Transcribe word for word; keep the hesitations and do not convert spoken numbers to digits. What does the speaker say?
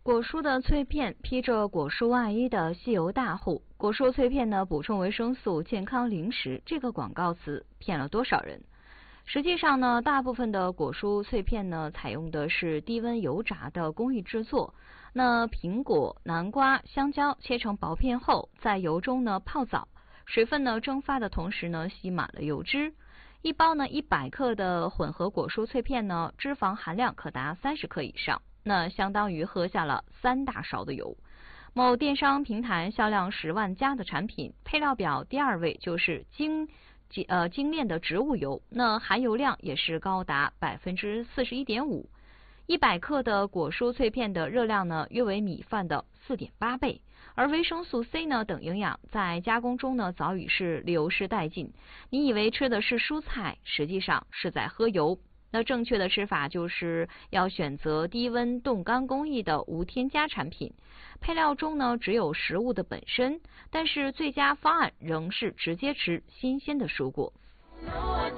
果蔬的脆片，披着果蔬外衣的吸油大户。果蔬脆片呢，补充维生素，健康零食，这个广告词骗了多少人？实际上呢，大部分的果蔬脆片呢，采用的是低温油炸的工艺制作。那苹果、南瓜、香蕉切成薄片后，在油中呢泡澡，水分呢蒸发的同时呢，吸满了油脂。一包呢一百克的混合果蔬脆片呢，脂肪含量可达三十克以上。那相当于喝下了三大勺的油。某电商平台销量十万加的产品，配料表第二位就是精呃精炼的植物油，那含油量也是高达百分之四十一点五。一百克的果蔬脆片的热量呢，约为米饭的四点八倍，而维生素 C 呢等营养在加工中呢早已是流失殆尽。你以为吃的是蔬菜，实际上是在喝油。那正确的吃法就是要选择低温冻干工艺的无添加产品，配料中呢只有食物的本身，但是最佳方案仍是直接吃新鲜的蔬果。